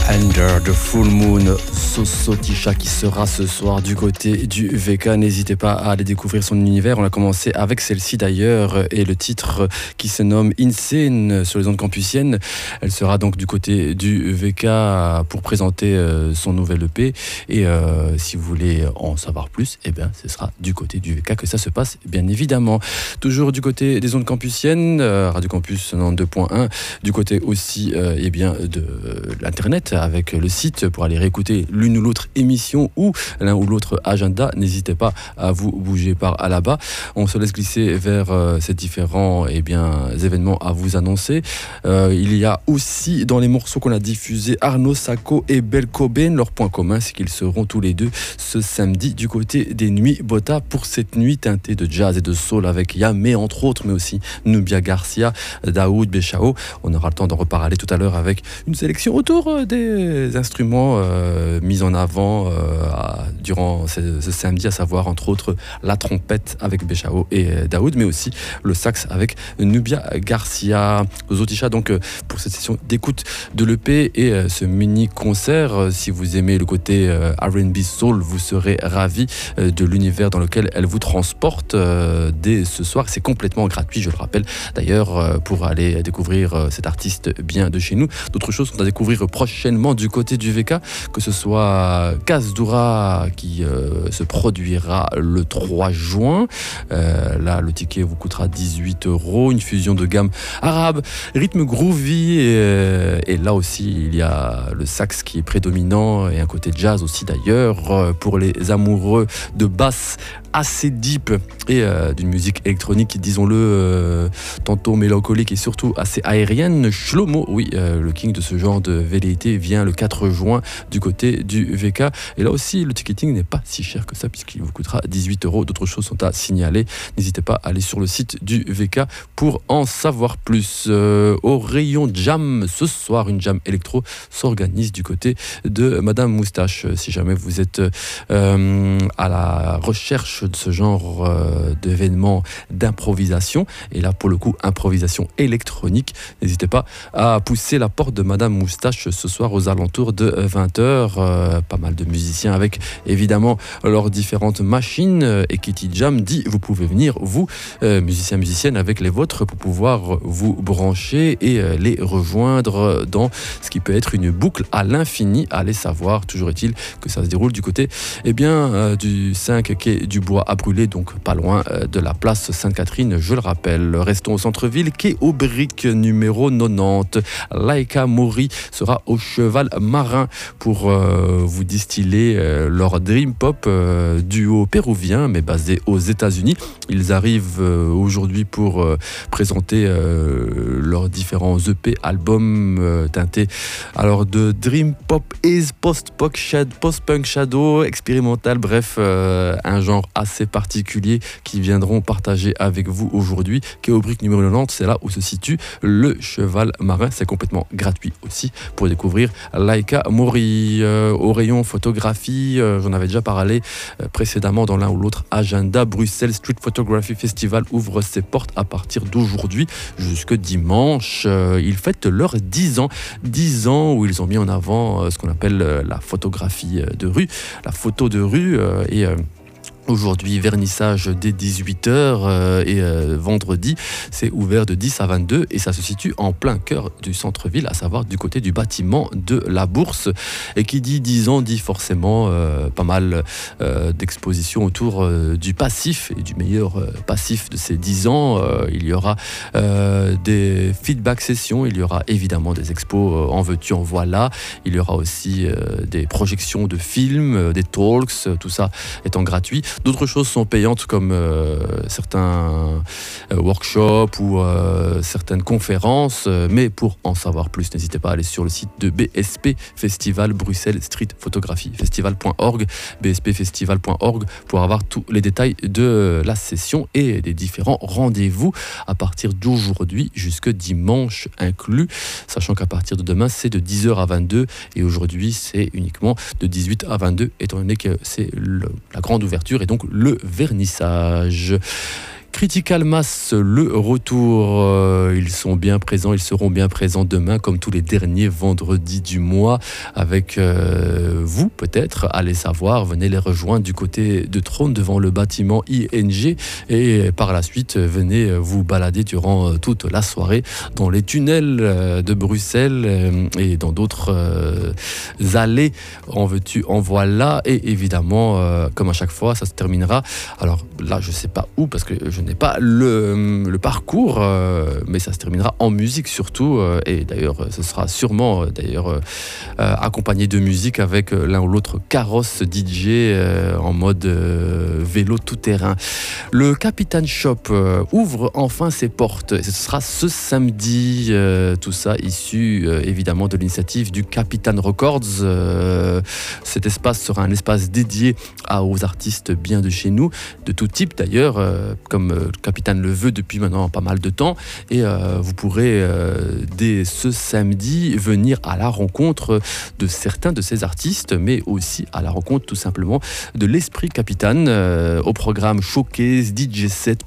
Under the Full Moon, Sosotisha qui sera ce soir du côté du VK. N'hésitez pas à aller découvrir son univers. On a commencé avec celle-ci d'ailleurs et le titre qui se nomme Insane sur les ondes campusiennes. Elle sera donc du côté du VK pour présenter son nouvel EP. Et si vous voulez en savoir plus, eh bien, ce sera du côté du VK que ça se passe, bien évidemment. Toujours du côté des ondes campusiennes, Radio Campus 92.1, du côté aussi eh bien, de l'internet, avec le site pour aller réécouter l'une ou l'autre émission ou l'un ou l'autre agenda. N'hésitez pas à vous bouger par là-bas. On se laisse glisser vers ces différents événements à vous annoncer. Il y a aussi dans les morceaux qu'on a diffusés Arnaud Sacco et Belle Cobain. Leur point commun, c'est qu'ils seront tous les deux ce samedi du côté des Nuits Bota pour cette nuit teintée de jazz et de soul avec Yamé entre autres, mais aussi Nubia Garcia, Daoud Béchao. On aura le temps d'en reparler tout à l'heure avec une sélection autour des instruments mis en avant durant ce samedi, à savoir entre autres la trompette avec Béchao et Daoud, mais aussi le sax avec Nubia Garcia. Zotisha donc pour cette session d'écoute de l'EP et ce mini concert. Si vous aimez le côté R&B soul, vous serez ravis de l'univers dans lequel elle vous transporte dès ce soir. C'est complètement gratuit, je le rappelle d'ailleurs, pour aller découvrir cet artiste bien de chez nous. D'autres choses sont à découvrir prochainement du côté du VK, que ce soit Kazdura qui se produira le 3 juin. Là, le ticket vous coûtera 18€. Une fusion de gamme arabe, rythme groovy. Et là aussi, il y a le sax qui est prédominant et un côté jazz aussi d'ailleurs. Pour les amoureux de basse assez deep et d'une musique électronique, disons-le, tantôt mélancolique et surtout assez aérienne, Shlomo, oui, le king de ce genre de velléité, vient le 4 juin du côté du VK. Et là aussi, le ticketing n'est pas si cher que ça puisqu'il vous coûtera 18€. D'autres choses sont à signaler. N'hésitez pas à aller sur le site du VK pour en savoir plus. Au rayon jam, ce soir, une jam électro s'organise du côté de Madame Moustache. Si jamais vous êtes à la recherche de ce genre d'événements d'improvisation, et là pour le coup improvisation électronique, n'hésitez pas à pousser la porte de Madame Moustache ce soir aux alentours de 20h. Pas mal de musiciens avec évidemment leurs différentes machines, et Kitty Jam dit vous pouvez venir vous musiciennes avec les vôtres pour pouvoir vous brancher et les rejoindre dans ce qui peut être une boucle à l'infini. Allez savoir, toujours est-il que ça se déroule du côté du 5 quai du Bois à Brûler, donc pas loin de la place Sainte-Catherine, je le rappelle. Restons au centre-ville, quai aux Briques numéro 90. Laika Mori sera au Cheval Marin pour vous distiller leur Dream Pop, duo péruvien mais basé aux États-Unis. Ils arrivent aujourd'hui pour présenter leurs différents EP, albums teintés alors de Dream Pop, Is, Post-Punk Shadow, expérimental, bref, un genre assez particulier qui viendront partager avec vous aujourd'hui. Quai aux Briques numéro 90, c'est là où se situe le Cheval Marin. C'est complètement gratuit aussi pour découvrir Laika Mori. Au rayon photographie, j'en avais déjà parlé précédemment dans l'un ou l'autre agenda. Bruxelles Street Photography Festival ouvre ses portes à partir d'aujourd'hui jusque dimanche. Ils fêtent leurs 10 ans. 10 ans où ils ont mis en avant ce qu'on appelle la photographie de rue, la photo de rue et aujourd'hui, vernissage dès 18h et vendredi, c'est ouvert de 10 à 22 et ça se situe en plein cœur du centre-ville, à savoir du côté du bâtiment de la Bourse. Et qui dit 10 ans dit forcément pas mal d'expositions autour du passif et du meilleur passif de ces 10 ans. Il y aura des feedback sessions, il y aura évidemment des expos en veux-tu, en voilà. Il y aura aussi des projections de films, des talks, tout ça étant gratuit. D'autres choses sont payantes comme certains workshops ou certaines conférences, mais pour en savoir plus, n'hésitez pas à aller sur le site de BSP Festival Bruxelles Street Photography, festival.org, bspfestival.org pour avoir tous les détails de la session et des différents rendez-vous à partir d'aujourd'hui jusque dimanche inclus, sachant qu'à partir de demain c'est de 10h à 22 et aujourd'hui c'est uniquement de 18 à 22 étant donné que c'est la grande ouverture et donc le vernissage. Critical Mass, le retour, ils sont bien présents, ils seront bien présents demain comme tous les derniers vendredis du mois avec vous peut-être, allez savoir, venez les rejoindre du côté de Trône devant le bâtiment ING et par la suite venez vous balader durant toute la soirée dans les tunnels de Bruxelles et dans d'autres allées, en veux-tu, en voilà, et évidemment comme à chaque fois ça se terminera, alors là je sais pas où parce que je n'ai pas le parcours, mais ça se terminera en musique surtout, et d'ailleurs ce sera sûrement accompagné de musique avec l'un ou l'autre carrosse DJ en mode vélo tout-terrain. Le Capitaine Shop ouvre enfin ses portes et ce sera ce samedi, tout ça issu évidemment de l'initiative du Capitaine Records. Cet espace sera un espace dédié aux artistes bien de chez nous, de tout type d'ailleurs, comme le Capitaine le veut depuis maintenant pas mal de temps, et vous pourrez dès ce samedi venir à la rencontre de certains de ces artistes, mais aussi à la rencontre tout simplement de l'esprit Capitaine, au programme showcase, DJ set,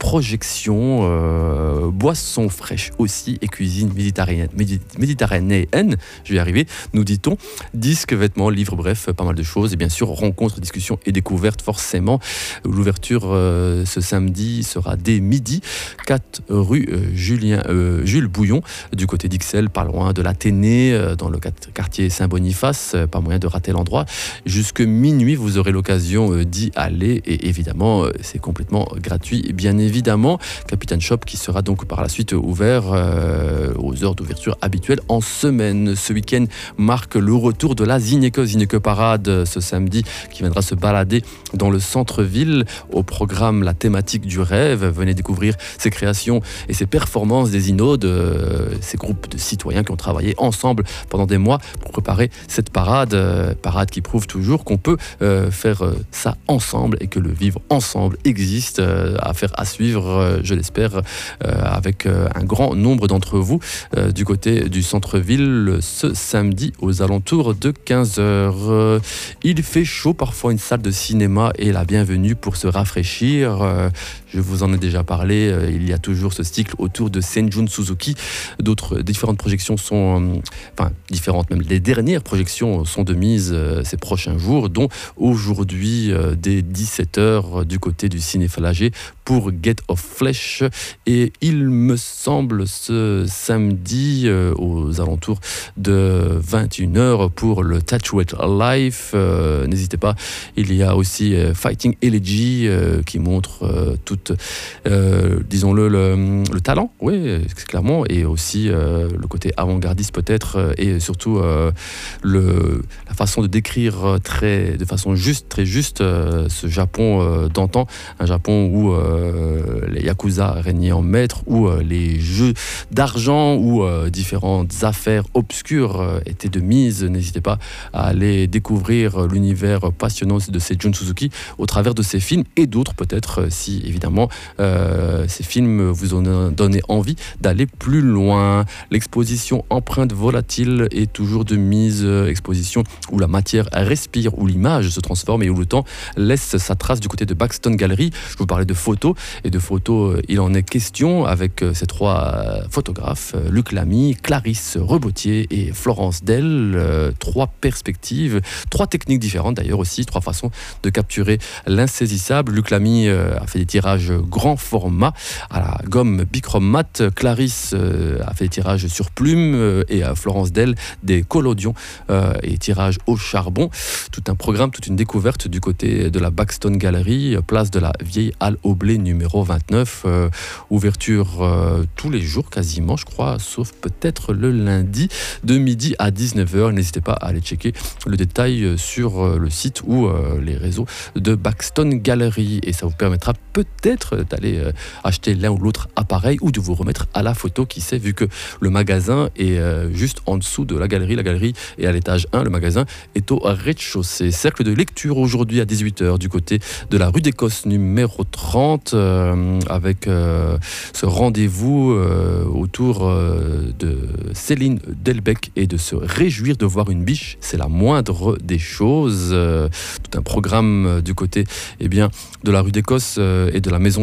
projection, boissons fraîches aussi et cuisine méditerranéenne, je vais y arriver, nous dit-on, disques, vêtements, livres, bref, pas mal de choses, et bien sûr rencontres, discussions et découvertes forcément. L'ouverture ce samedi sera dès midi, 4 rue Jules Bouillon, du côté d'Ixelles, pas loin de l'Athénée, dans le quartier Saint-Boniface, pas moyen de rater l'endroit. Jusque minuit, vous aurez l'occasion d'y aller, et évidemment, c'est complètement gratuit, bien évidemment. Capitaine Shop qui sera donc par la suite ouvert aux heures d'ouverture habituelles en semaine. Ce week-end marque le retour de la Zineke Parade ce samedi, qui viendra se balader dans le centre-ville. Au programme, la thématique du rêve. Venez découvrir ces créations et ces performances des Inodes, ces groupes de citoyens qui ont travaillé ensemble pendant des mois pour préparer cette parade qui prouve toujours qu'on peut faire ça ensemble et que le vivre ensemble existe, à suivre, je l'espère, avec un grand nombre d'entre vous du côté du centre-ville ce samedi aux alentours de 15h. Il fait chaud, parfois une salle de cinéma est la bienvenue pour se rafraîchir. Je vous en ai déjà parlé, il y a toujours ce cycle autour de Senjun Suzuki. Différentes projections sont, différentes même, les dernières projections sont de mise ces prochains jours, dont aujourd'hui dès 17h du côté du Ciné Fallager pour Get of Flesh, et il me semble samedi aux alentours de 21h pour le Tattooed Life. N'hésitez pas, il y a aussi Fighting Elegy qui montre disons-le, le talent, oui, clairement, et aussi le côté avant-gardiste peut-être, et surtout la façon de décrire de façon très juste ce Japon d'antan, un Japon où les Yakuza régnaient en maître, où les jeux d'argent ou différentes affaires obscures étaient de mise. N'hésitez pas à aller découvrir l'univers passionnant de Seijun Suzuki au travers de ses films et d'autres peut-être, si évidemment ces films vous ont donné envie d'aller plus loin. L'exposition Empreinte volatile est toujours de mise, exposition où la matière respire, où l'image se transforme et où le temps laisse sa trace du côté de Baxton Gallery. Je vous parlais de photos, et de photos il en est question avec ces trois photographes, Luc Lamy, Clarisse Rebotier et Florence Dell. Trois perspectives, trois techniques différentes d'ailleurs aussi, trois façons de capturer l'insaisissable. Luc Lamy a fait des tirages grand format à la gomme bichromate, Clarisse a fait des tirages sur plume, et Florence Dell des collodions et tirages au charbon. Tout un programme, toute une découverte du côté de la Baxton Gallery, place de la vieille halle au blé numéro 29, ouverture tous les jours quasiment je crois, sauf peut-être le lundi de midi à 19h. N'hésitez pas à aller checker le détail sur le site ou les réseaux de Baxton Gallery, et ça vous permettra peut-être d'aller acheter l'un ou l'autre appareil ou de vous remettre à la photo, qui sait, vu que le magasin est juste en dessous de la galerie est à l'étage 1, le magasin est au rez-de-chaussée. Cercle de lecture aujourd'hui à 18h du côté de la rue d'Écosse numéro 30, avec ce rendez-vous autour de Céline Delbecq et de se réjouir de voir une biche, c'est la moindre des choses. Tout un programme du côté de la rue d'Écosse et de la maison des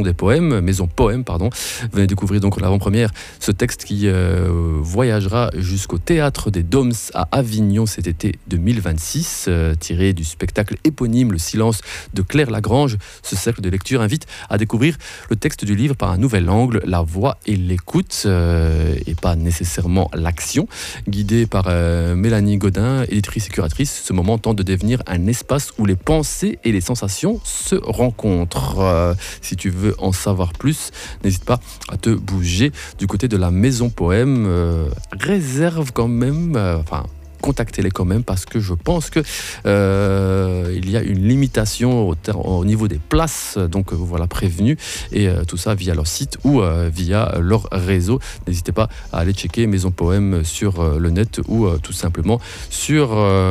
des poèmes, Maison Poème, pardon. Venez découvrir donc l'avant-première, ce texte qui voyagera jusqu'au Théâtre des Doms à Avignon cet été 2026, tiré du spectacle éponyme Le Silence de Claire Lagrange. Ce cercle de lecture invite à découvrir le texte du livre par un nouvel angle, la voix et l'écoute, et pas nécessairement l'action. Guidée par Mélanie Godin, éditrice et curatrice, ce moment tente de devenir un espace où les pensées et les sensations se rencontrent. Si tu veux en savoir plus, n'hésite pas à te bouger du côté de la Maison Poème. Réserve quand même, contactez-les quand même parce que je pense que il y a une limitation au niveau des places, donc voilà, prévenu, et tout ça via leur site ou via leur réseau. N'hésitez pas à aller checker Maison Poème sur le net ou tout simplement sur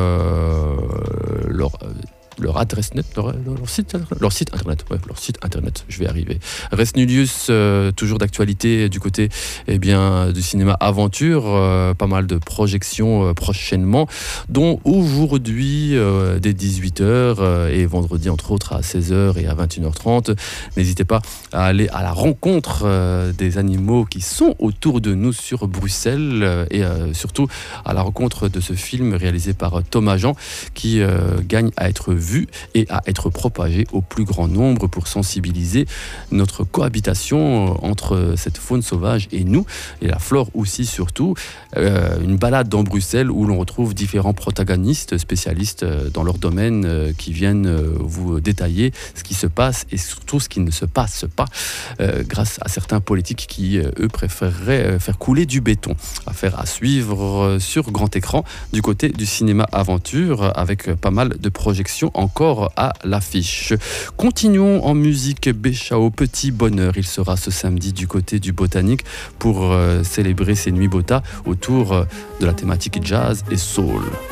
leur adresse net, leur site internet, je vais arriver. Res Nullius, toujours d'actualité du côté du cinéma aventure, pas mal de projections prochainement, dont aujourd'hui dès 18h et vendredi entre autres à 16h et à 21h30. N'hésitez pas à aller à la rencontre des animaux qui sont autour de nous sur Bruxelles et surtout à la rencontre de ce film réalisé par Thomas Jean qui gagne à être vu et à être propagé au plus grand nombre pour sensibiliser notre cohabitation entre cette faune sauvage et nous, et la flore aussi surtout. Une balade dans Bruxelles où l'on retrouve différents protagonistes, spécialistes dans leur domaine qui viennent vous détailler ce qui se passe et surtout ce qui ne se passe pas grâce à certains politiques qui, eux, préféreraient faire couler du béton. Affaire à suivre sur grand écran du côté du cinéma aventure avec pas mal de projections encore à l'affiche. Continuons en musique. Béchao, Petit Bonheur. Il sera ce samedi du côté du Botanique pour célébrer ses nuits Bota autour de la thématique jazz et soul.